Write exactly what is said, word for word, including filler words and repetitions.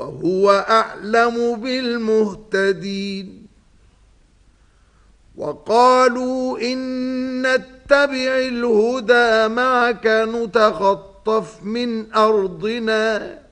وهو أعلم بالمهتدين وقالوا إن نتبع الهدى معك نتخطف من أرضنا